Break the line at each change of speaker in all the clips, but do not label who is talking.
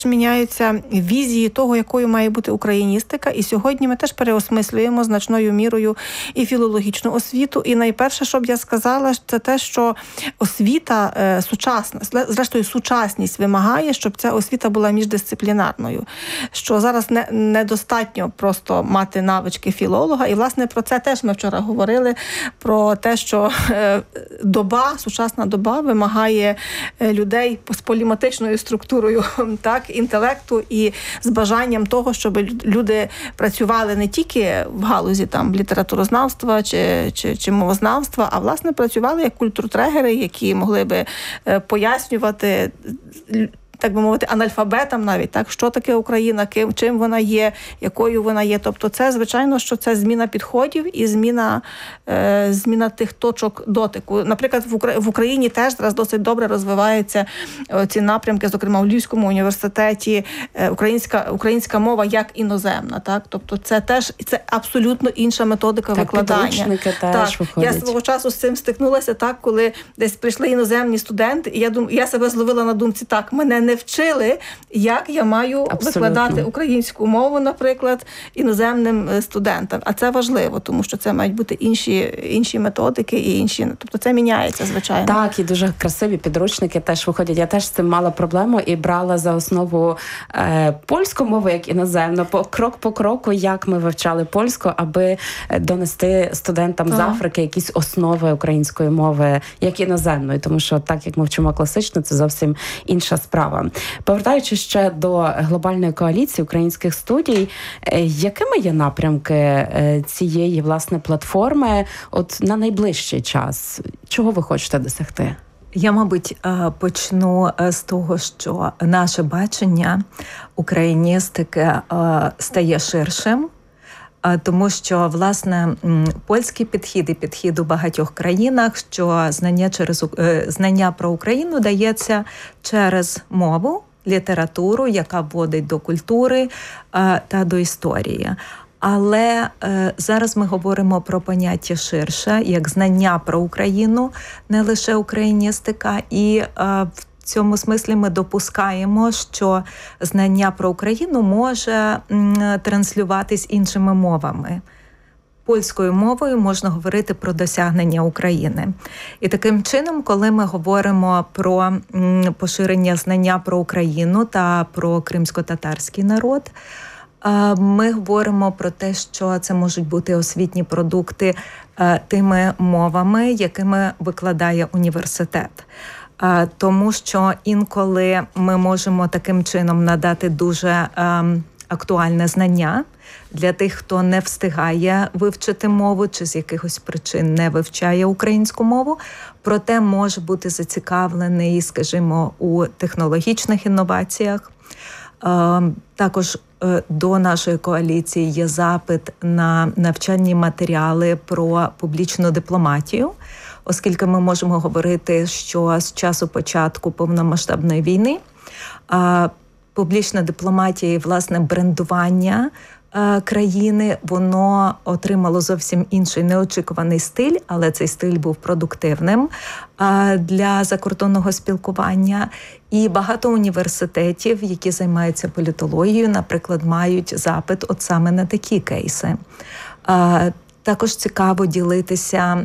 міняються візії того, якою має бути україністика. І сьогодні ми теж переосмислюємо значною мірою і філологічну освіту. І найперше, що б я сказала, це те, що освіта сучасна, зрештою сучасність вимагає, щоб ця освіта була міждисциплінарною. Що зараз недостатньо просто мати навички філолога. І, власне, про це теж ми вчора говорили, про те, що сучасна доба вимагає людей з поліматичною структурою, так, інтелекту і з бажанням того, щоб люди працювали не тільки в галузі там літературознавства чи мовознавства, а власне працювали як культуртрегери, які могли би пояснювати, так би мовити, анальфабетам навіть, так, що таке Україна, чим вона є, якою вона є. Тобто це, звичайно, що це зміна підходів і зміна тих точок дотику. Наприклад, в Україні теж зараз досить добре розвиваються ці напрямки, зокрема в Львівському університеті, українська мова як іноземна, так? Тобто це абсолютно інша методика викладання.
Підручники теж виходять.
Я свого часу з цим стикнулася, так, коли десь прийшли іноземні студенти, і я себе зловила на думці, так, мене не вчили, як я маю викладати українську мову, наприклад, іноземним студентам. А це важливо, тому що це мають бути інші методики і інші. Тобто це міняється, звичайно.
Так, і дуже красиві підручники теж виходять. Я теж з цим мала проблему і брала за основу польську мову як іноземну, крок по кроку, як ми вивчали польську, аби донести студентам з Африки якісь основи української мови як іноземної. Тому що так, як ми вчимо класично, це зовсім інша справа. Повертаючись ще до глобальної коаліції українських студій, якими є напрямки цієї, власне, платформи от на найближчий час? Чого ви хочете досягти?
Я, мабуть, почну з того, що наше бачення україністики стає ширшим, тому що, власне, польський підхід у багатьох країнах, що знання про Україну дається через мову, літературу, яка вводить до культури та до історії. Але зараз ми говоримо про поняття ширше, як знання про Україну, не лише україністика, і в цьому смислі ми допускаємо, що знання про Україну може транслюватись іншими мовами. Польською мовою можна говорити про досягнення України. І таким чином, коли ми говоримо про поширення знання про Україну та про кримсько-татарський народ, ми говоримо про те, що це можуть бути освітні продукти тими мовами, якими викладає університет. Тому що інколи ми можемо таким чином надати дуже актуальне знання для тих, хто не встигає вивчити мову чи з якихось причин не вивчає українську мову, проте може бути зацікавлений, скажімо, у технологічних інноваціях. Також до нашої коаліції є запит на навчальні матеріали про публічну дипломатію, оскільки ми можемо говорити, що з часу початку повномасштабної війни публічна дипломатія і, власне, брендування країни, воно отримало зовсім інший неочікуваний стиль, але цей стиль був продуктивним для закордонного спілкування. І багато університетів, які займаються політологією, наприклад, мають запит от саме на такі кейси. Також цікаво ділитися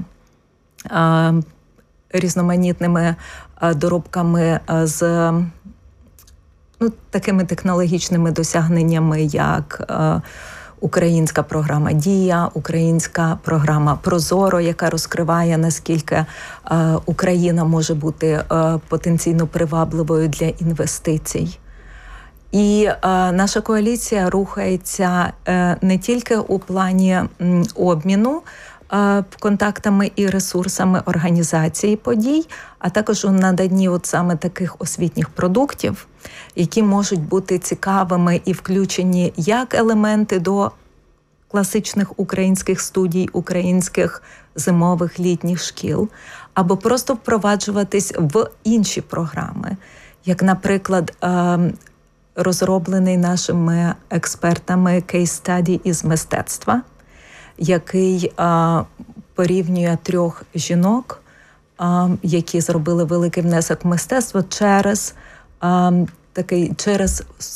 різноманітними доробками з такими технологічними досягненнями, як українська програма «Дія», українська програма «Прозоро», яка розкриває, наскільки Україна може бути потенційно привабливою для інвестицій. І наша коаліція рухається не тільки у плані обміну контактами і ресурсами організації подій, а також у наданні от саме таких освітніх продуктів, які можуть бути цікавими і включені як елементи до класичних українських студій, українських зимових літніх шкіл, або просто впроваджуватись в інші програми, як, наприклад, розроблений нашими експертами кейс-стаді із мистецтва, який порівнює 3 жінок, які зробили великий внесок в мистецтво через такий через